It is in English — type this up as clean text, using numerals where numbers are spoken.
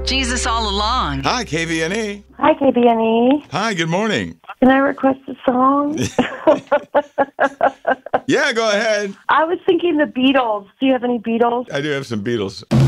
Jesus all along. Hi, KVNE. Hi, KBNE. Hi, good morning. Can I request a song? Yeah, go ahead. I was thinking the Beatles. Do you have any Beatles? I do have some Beatles.